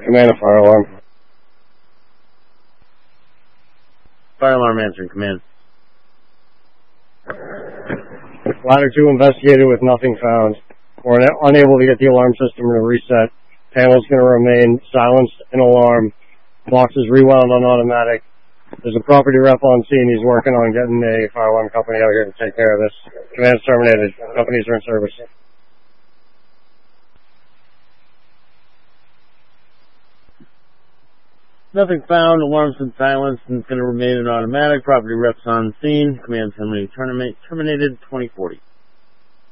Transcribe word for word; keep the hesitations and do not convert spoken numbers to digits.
Command a fire alarm. Fire alarm answering command. Ladder two investigated with nothing found. We're unable to get the alarm system to reset. Panel's going to remain silenced and alarmed. Box is rewound on automatic. There's a property rep on scene. He's working on getting a fire alarm company out here to take care of this. Command's terminated. Companies are in service. Nothing found. Alarm's been silenced and it's going to remain in automatic. Property reps on scene. Command terminated. Terminated twenty forty.